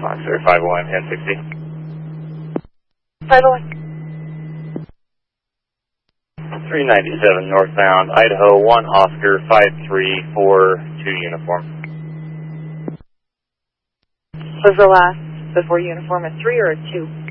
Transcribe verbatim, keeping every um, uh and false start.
Foxtrot five oh one, ten sixty. five oh one. three ninety-seven northbound, Idaho, one Oscar, five three four two uniform. Was the last before uniform a three or a two?